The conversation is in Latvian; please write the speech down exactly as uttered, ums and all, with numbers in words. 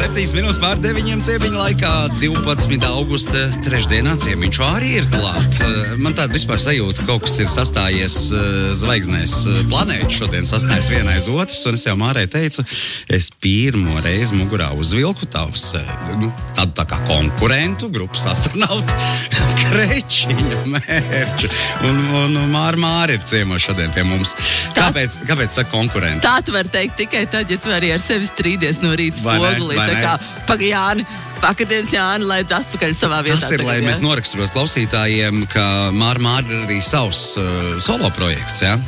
septiņas minūtes pār deviņiem ciemiņa laikā, divpadsmitā augusta trešdienā ciemiņš arī ir klāt. Man tāda vispār sajūta, kaut kas ir sastājies zvaigznēs, planētas šodien sastājas vienai aiz otras, un es jau Mārai teicu, es pirmo reizi mugurā uzvilku tavs, nu, tādu tā kā konkurentu, grupas astronautu, Krečiņa mērķu, un, un, un Māra Māra ir ciemos šodien pie mums. Kāpēc, kāpēc saka konkurenti? Tā tu var teikt tikai tad, ja tu arī ar sevi strīdies no rīta spogulī. Tā kā, paga Jāni, pakadienas Jāni, lai tu atpakaļ savā vietā. Tas ir, tagad, lai jā? mēs noraksturot klausītājiem, ka Māra Māra ir arī savs uh, solo projekts, jā?